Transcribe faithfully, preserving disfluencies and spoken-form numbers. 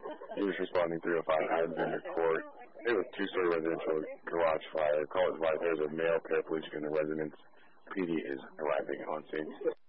Units responding three oh five Alexander Court. It was two-story residential garage fire. Call it live. There's a male paraplegic in the residence. P D is arriving on scene.